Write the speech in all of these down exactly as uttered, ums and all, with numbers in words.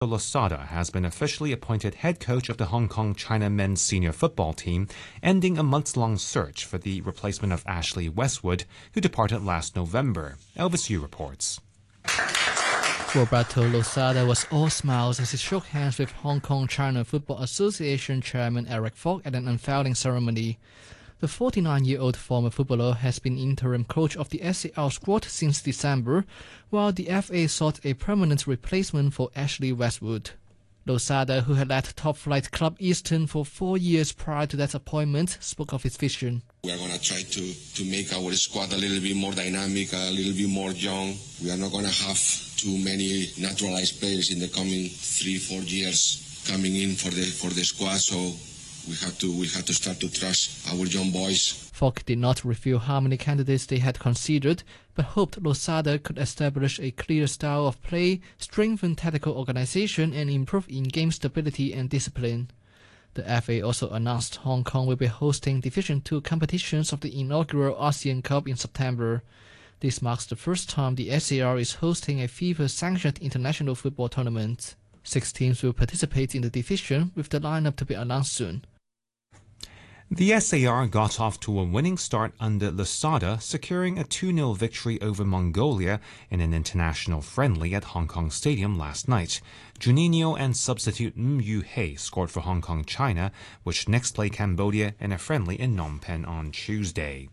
Losada has been officially appointed head coach of the Hong Kong China men's senior football team, ending a months-long search for the replacement of Ashley Westwood, who departed last November. Elvis Yu reports. Roberto Losada was all smiles as he shook hands with Hong Kong China Football Association Chairman Eric Kwok at an unveiling ceremony. The forty-nine-year-old former footballer has been interim coach of the S A R squad since December, while the F A sought a permanent replacement for Ashley Westwood. Losada, who had led top-flight club Eastern for four years prior to that appointment, spoke of his vision. We are going to try to, to make our squad a little bit more dynamic, a little bit more young. We are not going to have too many naturalized players in the coming three, four years coming in for the for the squad, so we have to we have to start to trust our young boys. Kwok did not reveal how many candidates they had considered, but hoped Losada could establish a clear style of play, strengthen tactical organization, and improve in-game stability and discipline. The F A also announced Hong Kong will be hosting Division two competitions of the inaugural ASEAN Cup in September. This marks the first time the S A R is hosting a FIFA-sanctioned international football tournament. Six teams will participate in the division, with the lineup to be announced soon. The S A R got off to a winning start under Losada, securing a two nil victory over Mongolia in an international friendly at Hong Kong Stadium last night. Juninho and substitute M. Yu Hei scored for Hong Kong China, which next play Cambodia in a friendly in Phnom Penh on Tuesday.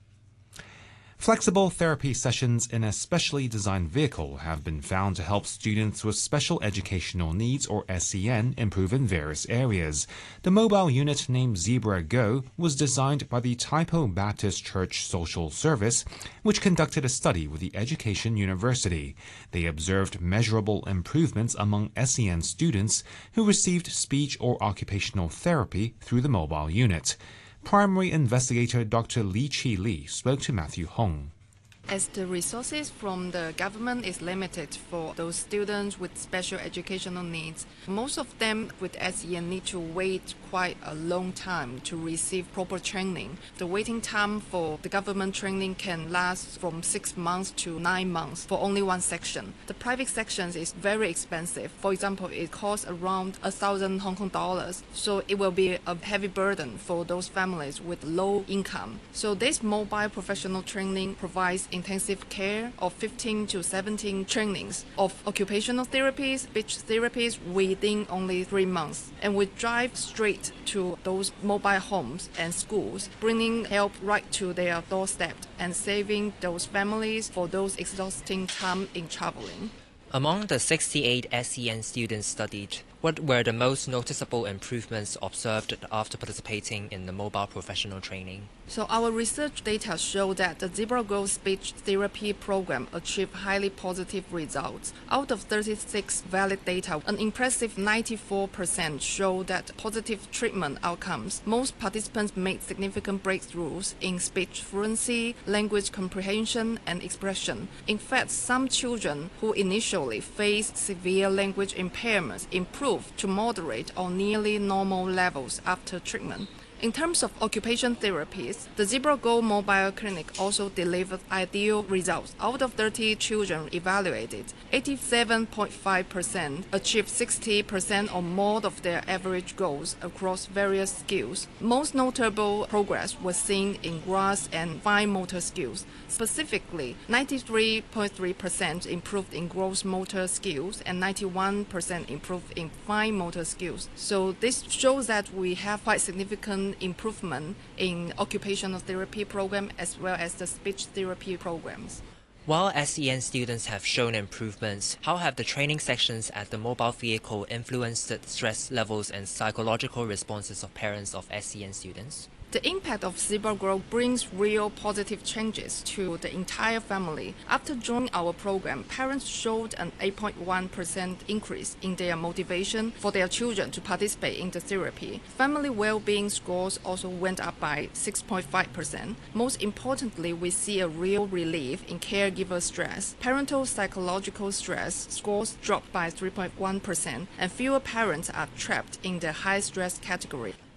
Flexible therapy sessions in a specially designed vehicle have been found to help students with special educational needs, or S E N, improve in various areas. The mobile unit named Zebra Go was designed by the Tai Po Baptist Church Social Service, which conducted a study with the Education University. They observed measurable improvements among S E N students who received speech or occupational therapy through the mobile unit. Primary investigator Doctor Li Chi Li spoke to Matthew Hong. As the resources from the government is limited for those students with special educational needs, most of them with S E N need to wait quite a long time to receive proper training. The waiting time for the government training can last from six months to nine months for only one section. The private sections is very expensive. For example, it costs around a thousand Hong Kong dollars, so it will be a heavy burden for those families with low income. So this mobile professional training provides intensive care of fifteen to seventeen trainings of occupational therapies, speech therapies within only three months. And we drive straight to those mobile homes and schools, bringing help right to their doorstep and saving those families for those exhausting time in traveling. Among the sixty-eight S E N students studied, what were the most noticeable improvements observed after participating in the mobile professional training? So our research data show that the Zebra Go speech therapy program achieved highly positive results. Out of thirty-six valid data, an impressive ninety-four percent show that positive treatment outcomes. Most participants made significant breakthroughs in speech fluency, language comprehension, and expression. In fact, some children who initially faced severe language impairments improved to moderate or nearly normal levels after treatment. In terms of occupation therapies, the Zebra Go mobile clinic also delivered ideal results. Out of thirty children evaluated, eighty-seven point five percent achieved sixty percent or more of their average goals across various skills. Most notable progress was seen in gross and fine motor skills. Specifically, ninety-three point three percent improved in gross motor skills and ninety-one percent improved in fine motor skills. So this shows that we have quite significant improvement in occupational therapy program as well as the speech therapy programs. While S E N students have shown improvements, how have the training sections at the mobile vehicle influenced the stress levels and psychological responses of parents of S E N students? The impact of Zebra Go brings real positive changes to the entire family. After joining our program, parents showed an eight point one percent increase in their motivation for their children to participate in the therapy. Family well-being scores also went up by six point five percent. Most importantly, we see a real relief in caregiver stress. Parental psychological stress scores dropped by three point one percent, and fewer parents are trapped in the high-stress category.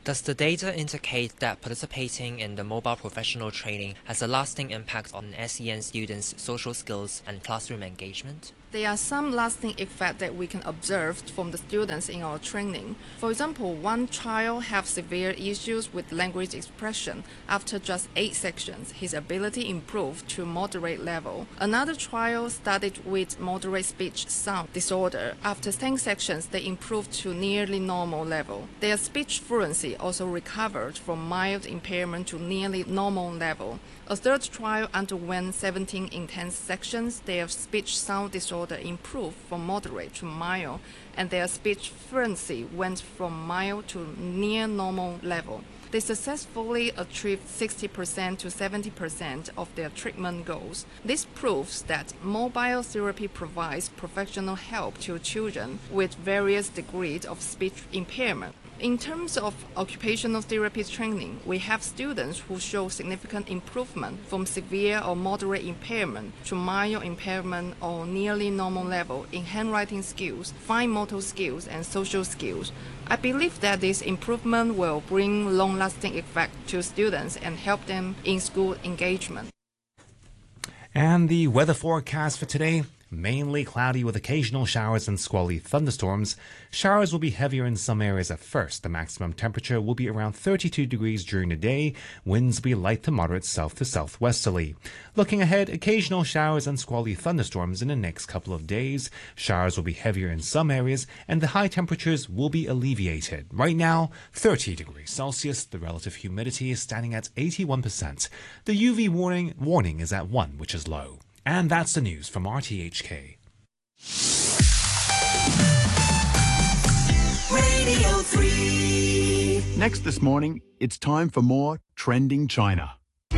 Does the data indicate that participating in the mobile professional training has a lasting impact on S E N students' social skills and classroom engagement? There are some lasting effects that we can observe from the students in our training. For example, one child had severe issues with language expression. After just eight sections, his ability improved to moderate level. Another child studied with moderate speech sound disorder. After ten sections, they improved to nearly normal level. Their speech fluency also recovered from mild impairment to nearly normal level. A third child underwent seventeen intense sections. Their speech sound disorder improved from moderate to mild, and their speech fluency went from mild to near normal level. They successfully achieved sixty percent to seventy percent of their treatment goals. This proves that mobile therapy provides professional help to children with various degrees of speech impairment. In terms of occupational therapy training, we have students who show significant improvement from severe or moderate impairment to mild impairment or nearly normal level in handwriting skills, fine motor skills, and social skills. I believe that this improvement will bring long-lasting effect to students and help them in school engagement. And the weather forecast for today: mainly cloudy with occasional showers and squally thunderstorms. Showers will be heavier in some areas at first. The maximum temperature will be around thirty-two degrees during the day. Winds will be light to moderate south to southwesterly. Looking ahead, occasional showers and squally thunderstorms in the next couple of days. Showers will be heavier in some areas and the high temperatures will be alleviated. Right now, thirty degrees Celsius. The relative humidity is standing at eighty-one percent. The U V warning, warning is at one, which is low. And that's the news from R T H K. Radio three. Next this morning, it's time for more Trending China.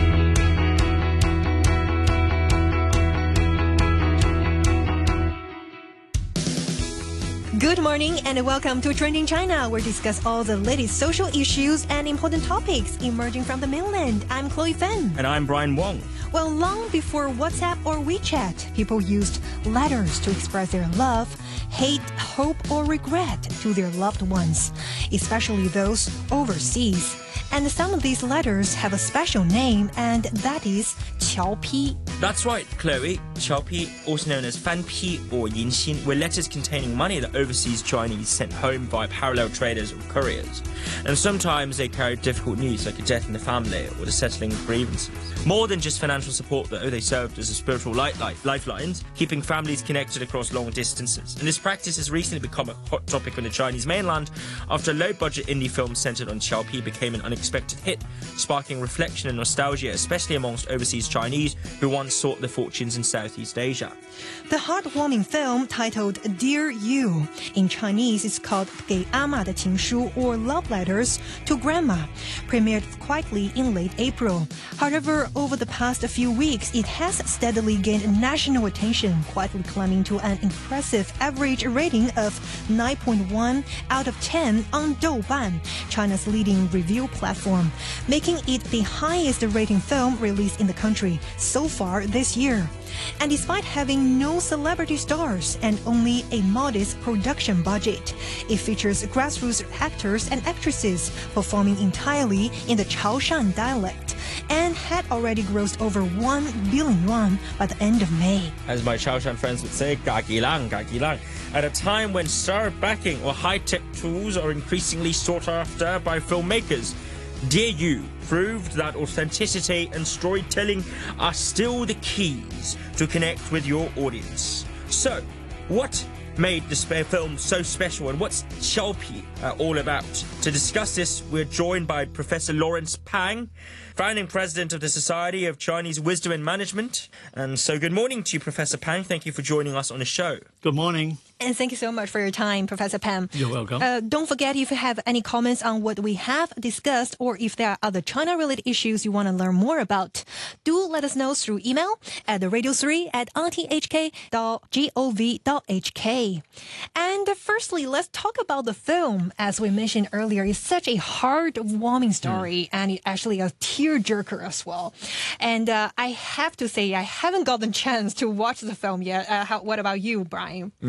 Good morning and welcome to Trending China, where we discuss all the latest social issues and important topics emerging from the mainland. I'm Chloe Fan. And I'm Brian Wong. Well, long before WhatsApp or WeChat, people used letters to express their love, hate, hope, or regret to their loved ones, especially those overseas. And some of these letters have a special name, and that is Qiao Pi. That's right, Chloe. Qiao Pi, also known as Fan Pi or Yin Xin, were letters containing money that overseas Chinese sent home by parallel traders or couriers. And sometimes they carried difficult news like a death in the family or the settling of grievances. More than just financial support, though, they served as a spiritual light, life, lifelines, keeping families connected across long distances. And this practice has recently become a hot topic on the Chinese mainland after a low-budget indie film centered on Qiao Pi became an unexpected hit, sparking reflection and nostalgia, especially amongst overseas Chinese who once sought their fortunes in Southeast Asia. The heartwarming film, titled Dear You, in Chinese is called 给阿嬷的情书 or Love Letters to Grandma, premiered quietly in late April. However, over the past few weeks, it has steadily gained national attention, quietly climbing to an impressive average rating of nine point one out of ten on Douban, China's leading review platform, making it the highest rating film released in the country so far this year. And despite having no celebrity stars and only a modest production budget, it features grassroots actors and actresses performing entirely in the Chaoshan dialect and had already grossed over one billion yuan by the end of May. As my Chaoshan friends would say, ga gilang, ga gilang. At a time when star backing or high-tech tools are increasingly sought after by filmmakers, Dear You proved that authenticity and storytelling are still the keys to connect with your audience. So, what made this film so special and what's Qiao Pi uh, all about? To discuss this, we're joined by Professor Lawrence Pang, founding president of the Society of Chinese Wisdom and Management. And so good morning to you, Professor Pang. Thank you for joining us on the show. Good morning. And thank you so much for your time, Professor Pam. You're welcome. Uh, don't forget, if you have any comments on what we have discussed or if there are other China-related issues you want to learn more about, do let us know through email at the radio three at r t h k dot gov dot h k. And firstly, let's talk about the film. As we mentioned earlier, it's such a heartwarming story, mm. and it actually a tearjerker as well. And uh, I have to say, I haven't gotten a chance to watch the film yet. Uh, how, what about you, Brian? No, I've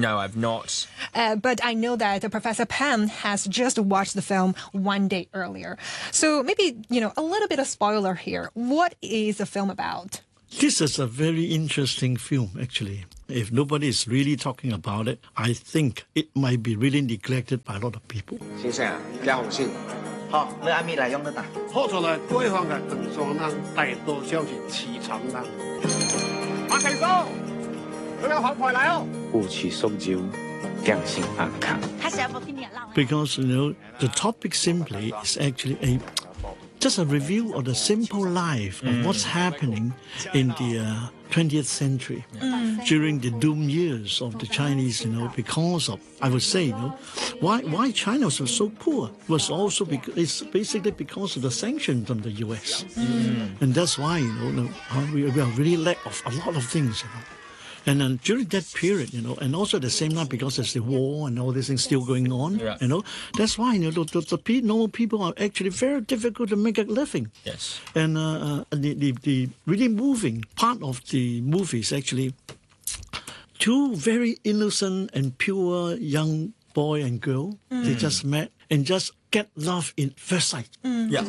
not. Uh, but I know that uh, Professor Pan has just watched the film one day earlier. So maybe, you know, a little bit of spoiler here. What is the film about? This is a very interesting film, actually. If nobody is really talking about it, I think it might be really neglected by a lot of people. 先生，姜紅先。好，你阿咪嚟用得打。 好在嚟對方嘅動作呢，帶多消息磁場呢。馬成叔，佢有學牌嚟哦。 護持松照，姜先安康。 Because, you know, the topic simply is actually a just a review of the simple life of mm. what's happening in the uh, twentieth century mm. during the doom years of the Chinese, you know, because of, I would say, you know, why why China was so poor was also because, it's basically because of the sanctions from the U S. Mm. And that's why, you know, we, we are really lack of a lot of things, you know. And then during that period, you know, and also at the same time because there's the war and all these things still going on, yeah. you know, that's why, you know, the, the, the normal people are actually very difficult to make a living. Yes. And uh, the, the, the really moving part of the movie is actually two very innocent and pure young boy and girl. Mm. They just met and just get love in first sight. Mm. Yeah.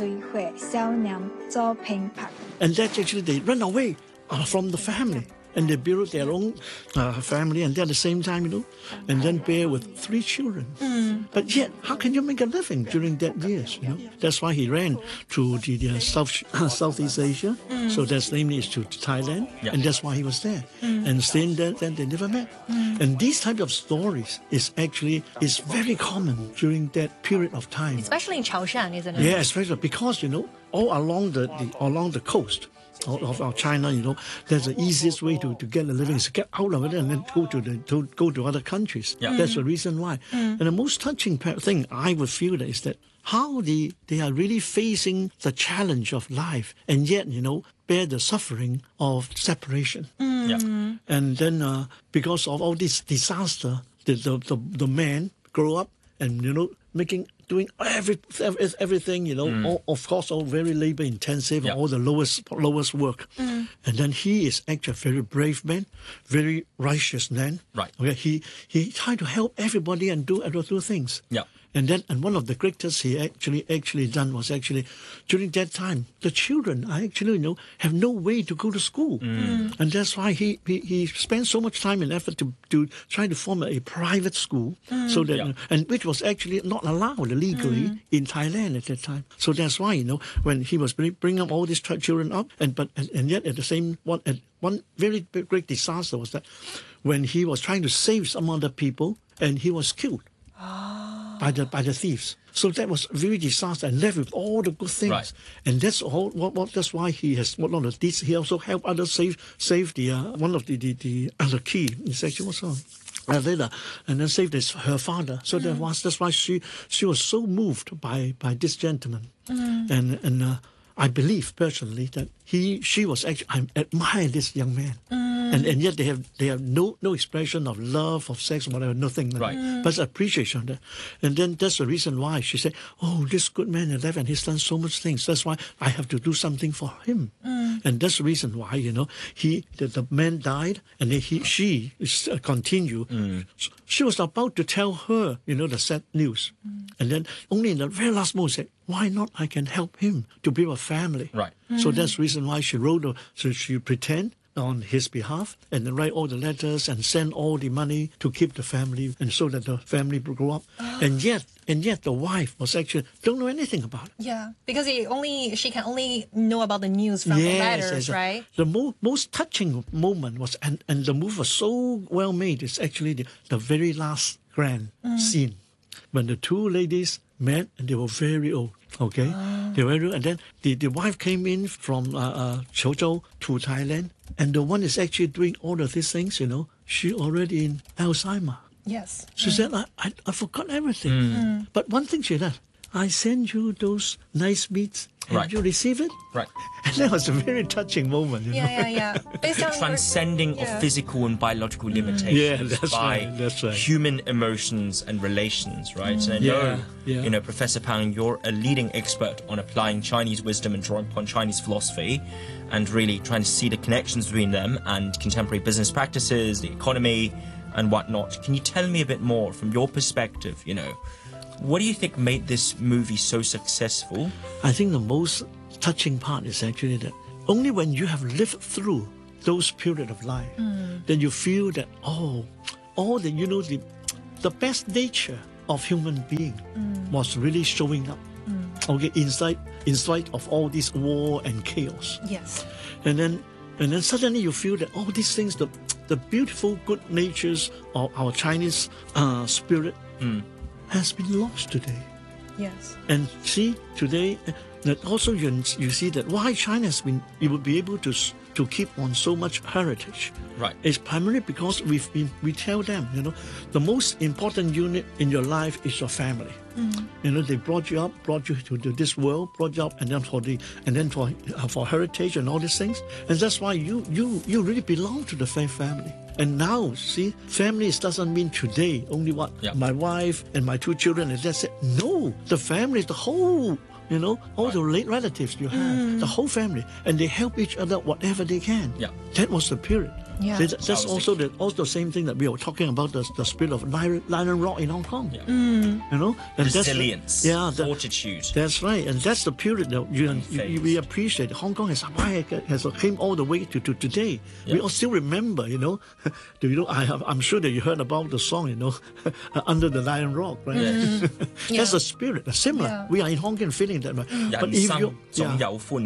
And that's actually, they run away uh, from the family. And they build their own uh, family, and then at the same time, you know, and then bear with three children. Mm. But yet, how can you make a living during that years? You know, that's why he ran to the, the South Southeast Asia. Mm. So that's namely is to, to Thailand, yeah. and that's why he was there. Mm. And staying there, then they never met. Mm. And these type of stories is actually is very common during that period of time, especially in Chaoshan, isn't it? Yeah, especially because you know all along the, the along the coast of, of China, you know, that's the easiest way to, to get a living is to get out of it and then go to the to go to other countries. Yeah. That's the reason why. Mm. And the most touching thing I would feel is that how they, they are really facing the challenge of life and yet, you know, bear the suffering of separation. Mm. Yeah. And then uh, because of all this disaster, the, the, the, the man grow up and, you know, making doing every, every everything, you know, mm. all, of course, all very labor intensive, yep. all the lowest lowest work. Mm. And then he is actually a very brave man, very righteous man. Right. Okay. He he tried to help everybody and do other do things. Yeah. And then, and one of the greatest he actually actually done was actually during that time, the children are actually, you know, have no way to go to school, mm. and that's why he, he he spent so much time and effort to to try to form a, a private school, mm. so that yeah. and which was actually not allowed legally mm. in Thailand at that time. So that's why, you know, when he was bring, bringing up all these children up, and but and, and yet at the same one at one very great disaster was that when he was trying to save some other people and he was killed. By the by the thieves, so that was very disaster, and left with all the good things, right. and that's all. What, what that's why he has one of these. He also helped others save save the uh, one of the the the other key. It's actually what's on. Uh, later, and then saved his, her father. So mm. that was that's why she she was so moved by by this gentleman, mm. and and uh, I believe personally that he she was actually I admire this young man. Mm. And and yet they have they have no no expression of love, of sex, whatever, nothing. Right. Mm. But appreciation of that. And then that's the reason why she said, oh, this good man has left and he's done so much things. That's why I have to do something for him. Mm. And that's the reason why, you know, he the, the man died and then he she is, uh, continue. Mm. She was about to tell her, you know, the sad news. Mm. And then only in the very last moment said, why not I can help him to build a family. Right. Mm. So that's the reason why she wrote, a, so she pretend on his behalf and then write all the letters and send all the money to keep the family and so that the family will grow up. Oh. And yet, and yet the wife was actually don't know anything about it. Yeah, because he only she can only know about the news from yes, the letters, yes. right? The mo- most touching moment was, and, and the movie was so well made, it's actually the, the very last grand mm. scene when the two ladies met and they were very old. Okay, oh. they were, and then the, the wife came in from uh, uh, Chuzhou to Thailand, and the one is actually doing all of these things. You know, she already in Alzheimer. Yes. She mm. said, I, I I forgot everything. Mm. Mm. But one thing she did, I send you those nice meats. Have right. you receive it? Right. And that was a very touching moment. You yeah, know? yeah, yeah. Based on transcending yeah. of physical and biological limitations yeah, that's by right, that's right. human emotions and relations, right? Mm. And I Yeah, know, yeah. you know, Professor Pang, you're a leading expert on applying Chinese wisdom and drawing upon Chinese philosophy and really trying to see the connections between them and contemporary business practices, the economy, and whatnot. Can you tell me a bit more from your perspective, you know? What do you think made this movie so successful? I think the most touching part is actually that only when you have lived through those periods of life, mm. then you feel that, oh, all the, you know, the, the best nature of human being mm. was really showing up. Mm. Okay, inside, in spite of all this war and chaos. Yes. And then, and then suddenly you feel that all these things, the, the beautiful good natures of our Chinese uh, spirit mm. has been lost today. Yes. And see, today, that also you, you see that why China has been, you will be able to to keep on so much heritage. Right. It's primarily because we've been, we tell them, you know, the most important unit in your life is your family. Mm. You know, they brought you up, brought you to, to this world, brought you up, and then for the, and then for uh, for heritage and all these things. And that's why you you you really belong to the same family. And now, see, families doesn't mean today only what yep. my wife and my two children, and that's it. No, the family is the whole. You know, all right. the late relatives you have, mm. the whole family, and they help each other whatever they can. Yeah. That was the period. Yeah. That, that's also the, also the same thing that we were talking about, the, the spirit of Lion, Lion Rock in Hong Kong. Yeah. Mm. You know? And resilience, that's, yeah, the, fortitude. That's right. And that's the period that you, you, we appreciate. Hong Kong has, has came all the way to, to today. Yeah. We all still remember, you know. Do you know, I have, I'm sure that you heard about the song, you know, Under the Lion Rock, right? Mm. That's yeah. the spirit, similar. Yeah. We are in Hong Kong feeling that way. Mm. But if you, yeah.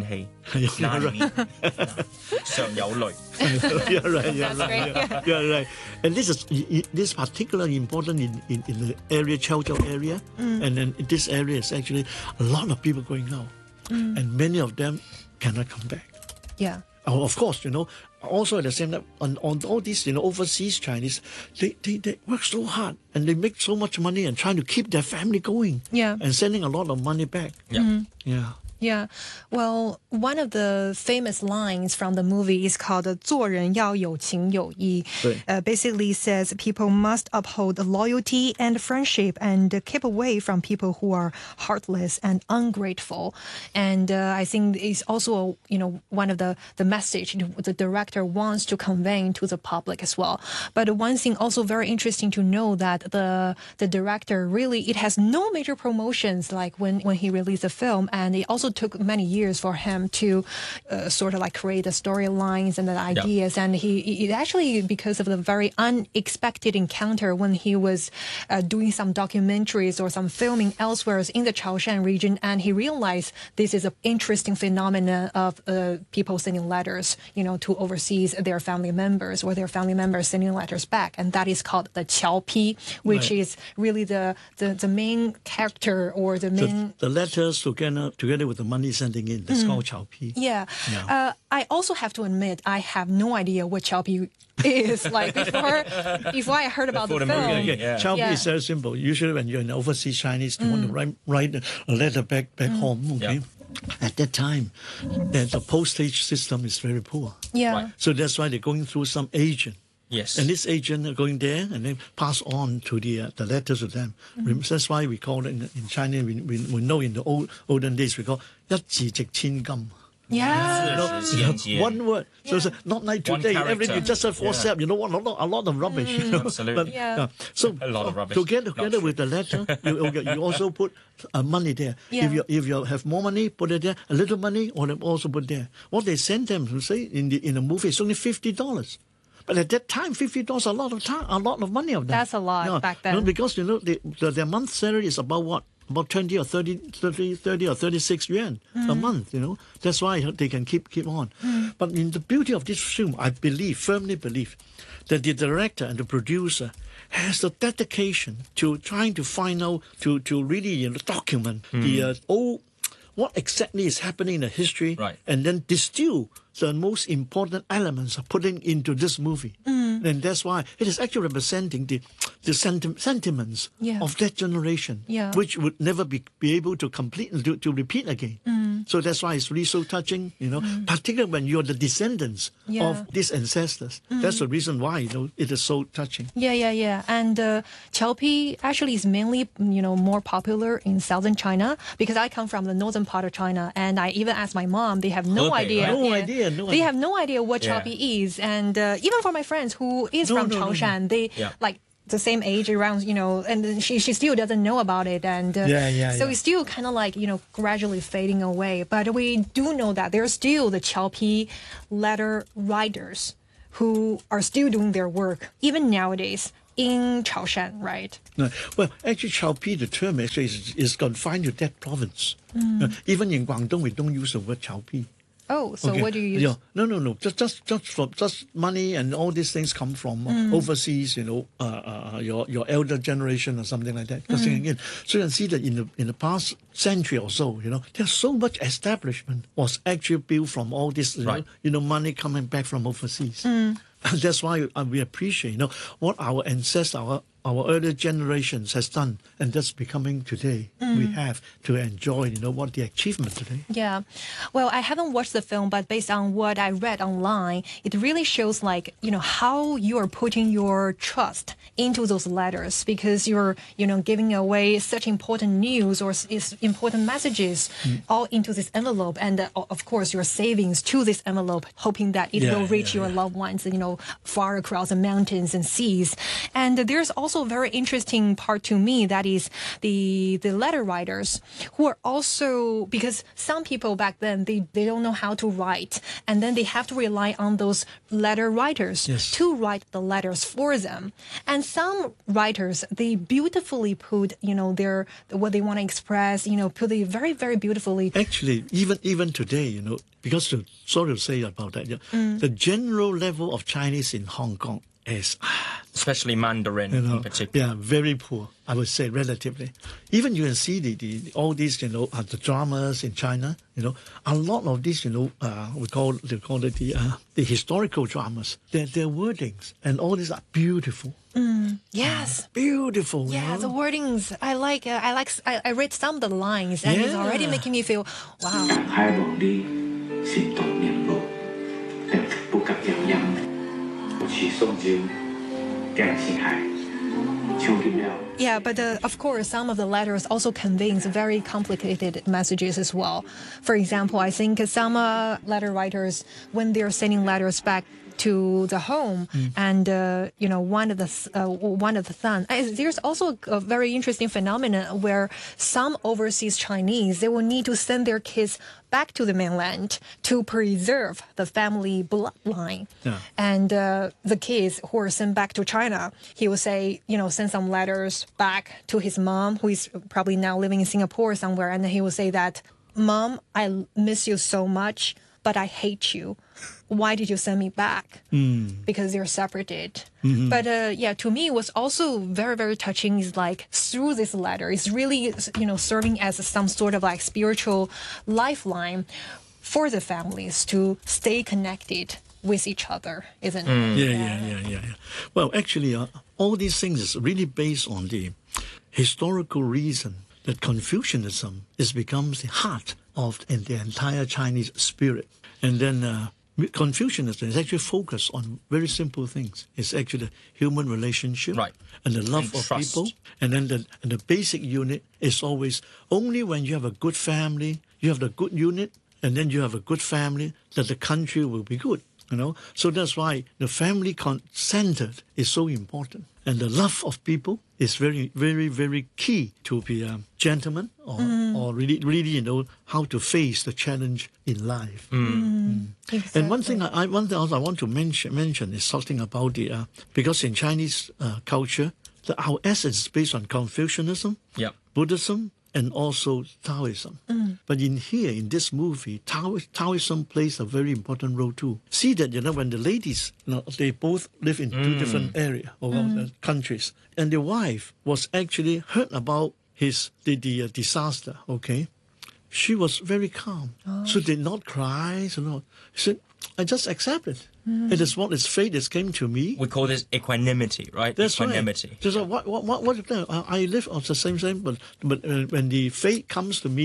You're right, you're right. Yeah. You're right. And this is this is particularly important in, in, in the area, Chaozhou area. Mm. And then in this area is actually a lot of people going out. Mm. And many of them cannot come back. Yeah. Oh, of course, you know, also at the same time, on, on all these, you know, overseas Chinese, they, they, they work so hard and they make so much money and trying to keep their family going. Yeah. And sending a lot of money back. Yeah. Mm-hmm. Yeah. Yeah, well, one of the famous lines from the movie is called 做人要有情有义. Uh, basically says people must uphold loyalty and friendship and keep away from people who are heartless and ungrateful. And uh, I think it's also, you know, one of the, the message the director wants to convey to the public as well. But one thing also very interesting to know that the the director really, it has no major promotions like when, when he released the film, and it also took many years for him to uh, sort of like create the storylines and the ideas. Yeah. And he, it actually, because of the very unexpected encounter when he was uh, doing some documentaries or some filming elsewhere in the Chaoshan region, and he realized this is an interesting phenomenon of uh, people sending letters, you know, to overseas their family members, or their family members sending letters back. And that is called the Qiao Pi, which right. is really the, the, the main character or the main... The, the letters together, together with the money sending in, that's mm. called Qiao Pi. Yeah. yeah. Uh, I also have to admit, I have no idea what Qiao Pi is. Like, before, before I heard about before the, the film. Movie, yeah. Qiao Pi yeah. is very simple. Usually when you're in overseas Chinese, you mm. want to write, write a letter back, back mm. home, okay? Yeah. At that time, the, the postage system is very poor. Yeah. Right. So that's why they're going through some agent. Yes. And this agent are going there and then pass on to the uh, the letters to them. Mm. That's why we call it in, in China, we, we, we know in the old olden days, we call 一字值千金. Yeah. You know, one word. So yeah. it's not like today, everything just a WhatsApp, yeah. you know what, a lot, a lot of rubbish. Mm. You know? Absolutely. But, yeah. uh, so a lot of rubbish. Together, together with the letter, you, you also put uh, money there. Yeah. If you if you have more money, put it there. A little money, or also put there. What they send them to say in the in the movie is only fifty dollars. But at that time, fifty dollars a lot of time, a lot of money of that. That's a lot you know, back then. You know, because you know the, the, their month salary is about what? About twenty or thirty, thirty, thirty or thirty-six yuan mm. a month, you know. That's why they can keep keep on. Mm. But in the beauty of this film, I believe, firmly believe, that the director and the producer has the dedication to trying to find out, to, to really you know, document mm. the uh, old, what exactly is happening in the history, right. and then distill the most important elements of putting into this movie. Mm. And that's why it is actually representing the the senti- sentiments yeah. of that generation, yeah. which would never be, be able to complete to, to repeat again. Mm. Mm. So that's why it's really so touching, you know, mm. particularly when you're the descendants yeah. of these ancestors. Mm. That's the reason why, you know, it is so touching. Yeah, yeah, yeah. And uh, Qiaopi actually is mainly, you know, more popular in southern China because I come from the northern part of China, and I even asked my mom, they have no okay, idea. Right? No yeah, idea, no They idea. have no idea what Yeah. Qiaopi is. And uh, even for my friends who is No, from no, no, Chaoshan, no. they Yeah. like the same age around, you know, and then she, she still doesn't know about it. And uh, Yeah, yeah, so yeah. it's still kind of like, you know, gradually fading away. But we do know that there's still the Qiaopi letter writers who are still doing their work, even nowadays, in Chaoshan, right? No. Well, actually, Qiaopi, the term actually is, is confined to that province. Mm. Uh, even in Guangdong, we don't use the word Qiaopi. Oh, so Okay. what do you use? Yeah. No, no, no. Just, just, just from just money and all these things come from uh, Mm. overseas. You know, uh, uh, your your elder generation or something like that. Because Mm. again, so you can see that in the in the past century or so, you know, there's so much establishment was actually built from all this, you, Right. know, you know, money coming back from overseas. Mm. That's why uh, we appreciate, you know, what our ancestors, our our earlier generations has done, and that's becoming today. Mm. We have to enjoy, you know, what the achievement today. Yeah. Well, I haven't watched the film, but based on what I read online, it really shows like, you know, how you are putting your trust into those letters because you're, you know, giving away such important news or s- is important messages Mm. all into this envelope. And uh, o- of course, your savings to this envelope, hoping that it Yeah, will reach yeah, your yeah. loved ones, you know, far across the mountains and seas. And there's also a very interesting part to me that is the the letter writers who are also, because some people back then they, they don't know how to write, and then they have to rely on those letter writers Yes. to write the letters for them. And some writers, they beautifully put, you know, their what they want to express, you know, put it very, very beautifully. Actually, even even today, you know, because to, sorry to say about that, yeah, Mm. the general level of Chinese in Hong Kong is, Especially Mandarin you know, in particular. yeah, very poor. I would say relatively. Even you can see the, the all these, you know, uh, the dramas in China. You know, a lot of these, you know, uh, we call they call it the uh, the historical dramas. Their their wordings and all these are beautiful. Mm. Yes. Beautiful. you Yeah, know? the wordings. I like. Uh, I like. I, I read some of the lines, and it's already Yeah. making me feel, wow. 海皇帝是當年路，但不及洋洋，我去送酒，兩心海，唱金了。 Yeah, but uh, of course, some of the letters also conveys very complicated messages as well. For example, I think some uh, letter writers, when they're sending letters back to the home, Mm. and uh, you know, one of the s- uh, one of the son. uh, There's also a very interesting phenomenon where some overseas Chinese, they will need to send their kids back to the mainland to preserve the family bloodline. Yeah. And uh, the kids who are sent back to China, he will say, you know, send some letters back to his mom, who is probably now living in Singapore somewhere. And then he will say that, Mom, I miss you so much, but I hate you. Why did you send me back? Mm. Because they're separated. Mhm. But uh, yeah, to me, what's also very, very touching is like through this letter, it's really, you know, serving as some sort of like spiritual lifeline for the families to stay connected with each other, isn't it? Yeah, yeah, yeah, yeah, yeah. Well, actually, uh, all these things is really based on the historical reason that Confucianism is becomes the heart of in the entire Chinese spirit. And then uh, Confucianism is actually focused on very simple things. It's actually the human relationship Right. and the love And of trust. people. And then the, and the basic unit is always only when you have a good family, you have the good unit, and then you have a good family, that the country will be good. You know, so that's why the family con- centered is so important, and the love of people is very, very, very key to be a gentleman or, Mm. or really, really, you know, how to face the challenge in life. Mm. And one thing, I, I one thing else I want to mention mention is something about the uh, because in Chinese uh, culture, the, our essence is based on Confucianism, Yep. Buddhism, and also Taoism. Mm. But in here, in this movie, Tao, Taoism plays a very important role too. See that, you know, when the ladies, you know, they both live in two Mm. different areas or Mm. uh, countries, and the wife was actually heard about his the, the uh, disaster. Okay, she was very calm, Oh. so did not cry. So no, she said, "I just accept it. Mm. It is what is fate that came to me." We call this equanimity, right? That's equanimity. right. So, so what, what, what, what, I I live on the same same, but, but uh, when the fate comes to me,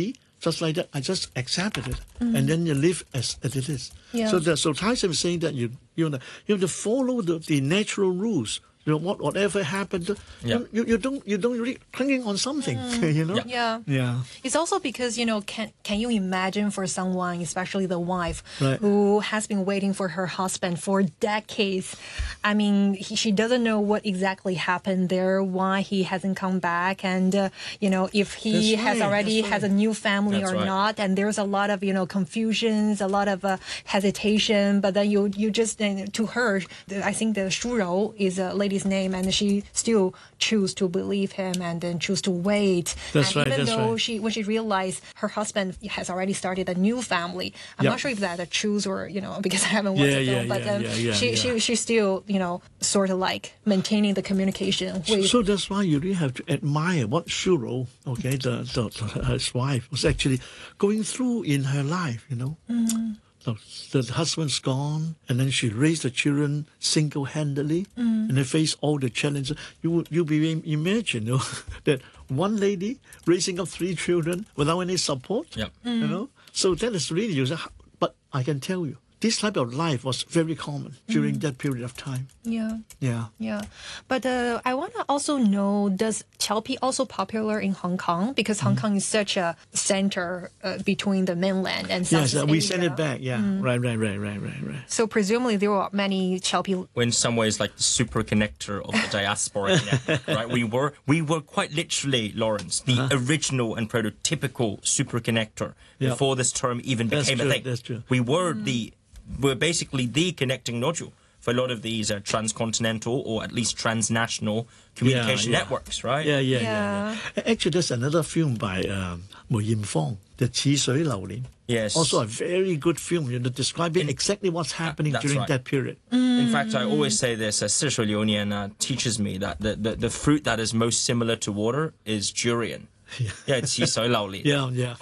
just like that. I just accepted it, mm. and then you live as, as it is. Yeah. So, the, so Tyson is saying that you you know you have to follow the, the natural rules. You know, what whatever happened, yeah. you, you don't you don't really clinging on something. Mm. You know. Yeah. Yeah. It's also because, you know, can can you imagine for someone, especially the wife, right. who has been waiting for her husband for decades? I mean, he, she doesn't know what exactly happened there, why he hasn't come back, and uh, you know, if he That's has right. already That's has a right. new family That's or right. not. And there's a lot of, you know, confusions, a lot of uh, hesitation. But then you you just uh, to her, I think the Shu Rou is a lady's name, and she still choose to believe him and then choose to wait. That's and right, even that's though right. she when she realized her husband has already started a new family, I'm Yep. not sure if that a choose or, you know, because I haven't watched Yeah, the film, yeah, but yeah, um, yeah, yeah, she, yeah. she she still, you know, sort of like maintaining the communication with. So that's why you really have to admire what Shu Rou, okay, the, the, the his wife was actually going through in her life. You know. Mm. The, the husband's gone, and then she raised the children single-handedly, Mm. and they face all the challenges. You would you be imagine, you know, that one lady raising up three children without any support. Yep. Mm. You know, so that is really. You say, but I can tell you, this type of life was very common during Mm. that period of time. Yeah. Yeah. Yeah, but uh, I want to also know, does Qiaopi also popular in Hong Kong? Because Hong Kong is such a center uh, between the mainland and Southeast Yes, uh, we Asia. send it back. Yeah, Mm. right, right, right, right, right, right. So presumably there were many Qiaopi. We're in some ways like the super connector of the diaspora network, right? We were we were quite literally, Lawrence, the Uh-huh. original and prototypical super connector Yeah. before this term even That's became true, a thing. that's true. We were the we're basically the connecting nodule for a lot of these uh, transcontinental or at least transnational communication Yeah, yeah. networks, right? Yeah, yeah, yeah. Yeah. yeah. Actually, there's another film by um, Mu Yinfang, The Qi Shui Lao Lin. Yes. Also a very good film, you know, describing exactly what's happening that's during right. that period. In fact, I always say this, uh, 四水流年 uh, teaches me that the, the, the fruit that is most similar to water is durian. Yeah, yeah, 七水流年. Yeah, yeah.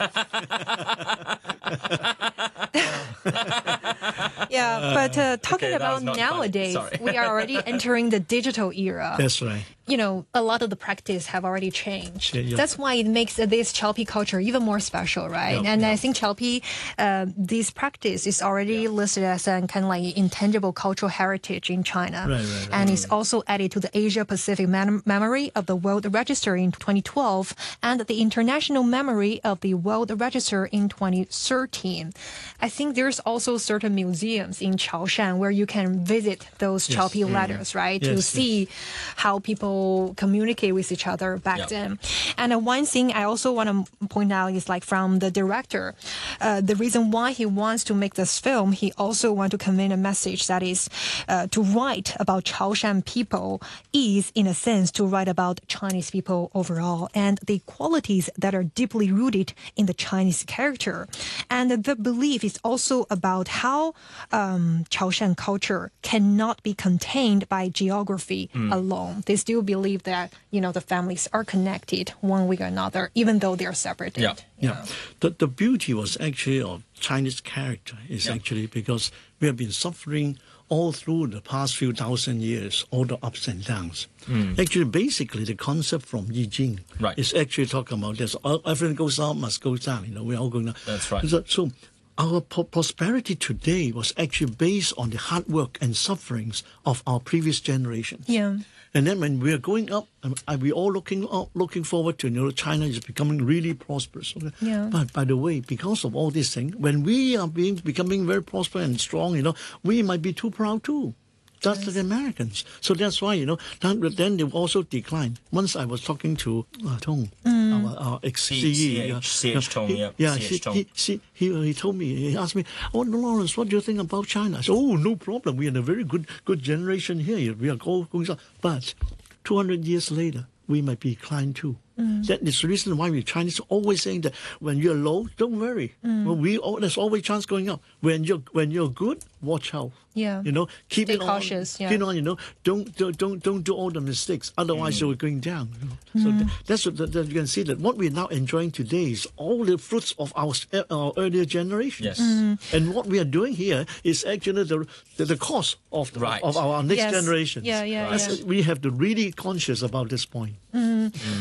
Yeah, but uh, talking okay, that about was not funny. nowadays, Sorry. we are already entering the digital era. That's right. You know, a lot of the practice have already changed. Yeah, yeah. That's why it makes uh, this Qiaopi culture even more special, right? Yeah, and yeah. I think Qiaopi, uh, this practice is already listed as a kind of like intangible cultural heritage in China. Right, right, right, and it's also added to the Asia Pacific mem- memory of the World Register in twenty twelve and the International Memory of the World Register in twenty thirteen. I think there's also certain museums in Chaoshan where you can visit those Yes. Qiaopi Mm. letters, right? Yes, to yes. see how people communicate with each other back Yeah. then. And uh, one thing I also want to point out is like from the director, uh, the reason why he wants to make this film, he also wants to convey a message that is uh, to write about Chaoshan people is, in a sense, to write about Chinese people overall and the qualities that are deeply rooted in the Chinese character. And the belief is also about how um, Chaoshan culture cannot be contained by geography alone. They still believe that, you know, the families are connected one way or another, even though they're separated. Yeah. Yeah. The, the beauty was actually of Chinese character is Yeah. actually because we have been suffering all through the past few thousand years, all the ups and downs. Actually, basically, the concept from Yi Jing Right. is actually talking about this. All- Everything goes up, must go down. You know, we're all going down. That's right. So, so our pro- prosperity today was actually based on the hard work and sufferings of our previous generations. Yeah. And then when we are going up, um, uh, we're all looking up, looking forward to, you know, China is becoming really prosperous. Okay? Yeah. But by the way, because of all these things, when we are being becoming very prosperous and strong, you know, we might be too proud too. Just like the Americans. So that's why, you know, then, then they also decline. Once I was talking to uh, Tong, our, our ex-C E. C- yeah, CH, CH Tong, he- yeah, Yeah, CH he, Tong. he, he, he, he told me, he asked me, oh, Lawrence, what do you think about China? I said, oh, no problem. We're in a very good good generation here. We are all going on. But two hundred years later, we might be declined too. Mm. That is the reason why we Chinese are always saying that when you're low, don't worry. Mm. Well, we oh, there's always chance going up. When you're when you're good, watch out. Yeah. You know, keep Stay it cautious, on. yeah. Keep it on. You know, don't don't don't don't do all the mistakes. Otherwise, you're going down. You know? So Mm. th- that's what that, that you can see that what we're now enjoying today is all the fruits of our s- uh, our earlier generation. Yes. Mm. And what we are doing here is actually the the, the cause of the, Right. of our next Yes. generation. Yeah, yeah, That's- yeah. We have to really conscious about this point. Mm. Uh,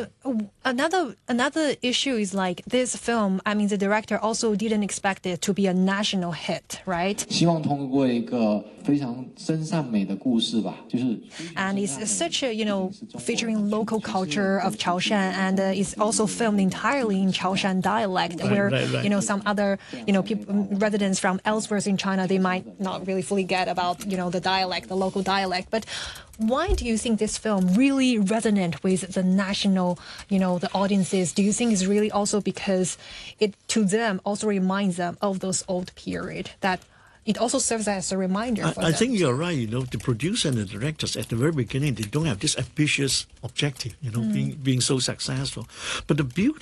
uh, another another issue is like this film. I mean, the director also didn't expect it to be a national hit, right? 希望通过一个非常真善美的故事吧，就是。 And it's such a you know featuring local culture of Chaoshan, and uh, it's also filmed entirely in Chaoshan dialect, right, where right, right. you know some other you know people residents from elsewhere in China, they might not really fully get about you know the dialect, the local dialect, but. Why do you think this film really resonate with the national, you know, the audiences? Do you think it's really also because it, to them, also reminds them of those old period, that it also serves as a reminder for I, I them? think you're right. You know, the producer and the directors at the very beginning, they don't have this ambitious objective, you know, mm. being being so successful. But the beauty